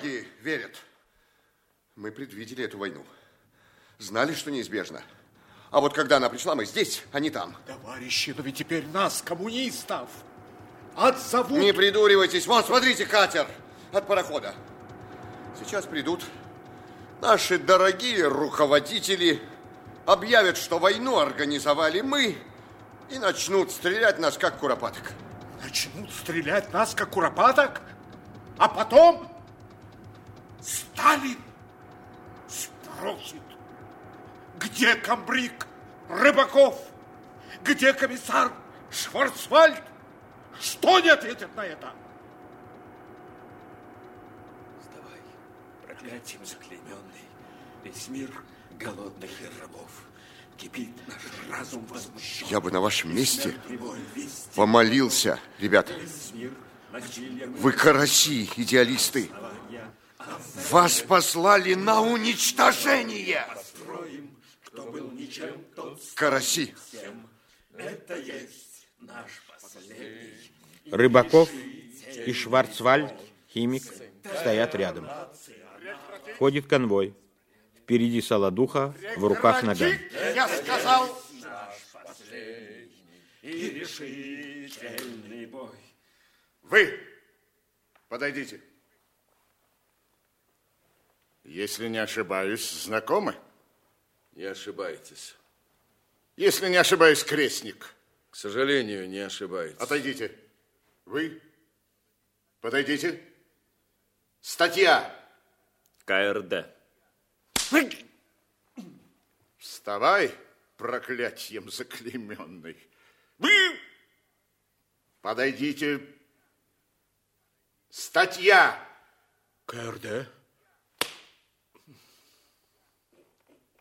Многие верят. Мы предвидели эту войну. Знали, что неизбежно. А вот когда она пришла, мы здесь, а не там. Товарищи, но ведь теперь нас, коммунистов, отзовут... Не придуривайтесь. Вон, смотрите, катер от парохода. Сейчас придут наши дорогие руководители, объявят, что войну организовали мы, и начнут стрелять нас, как куропаток. Начнут стрелять нас, как куропаток? А потом Сталин спросит, где комбриг Рыбаков, где комиссар Шварцвальд? Что они ответят на это? Вставай, проклятием заклейменный, весь мир голодных и рабов. Кипит наш разум возмущен. Я бы на вашем месте помолился, ребята. Вы караси, идеалисты. Вас послали на уничтожение. Караси. Это есть наш последний. Рыбаков и Шварцвальд, химик, стоят рядом. Входит конвой. Впереди Солодуха, в руках наган. Я сказал... Наш последний и решительный бой. Вы подойдите. Если не ошибаюсь, знакомы? Не ошибаетесь. Если не ошибаюсь, крестник. К сожалению, не ошибаетесь. Отойдите. Вы подойдите. Статья. КРД. Вставай, проклятьем заклейменный. Вы подойдите. Статья. КРД?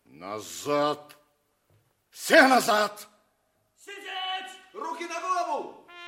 Назад. Все назад. Сидеть! Руки на голову!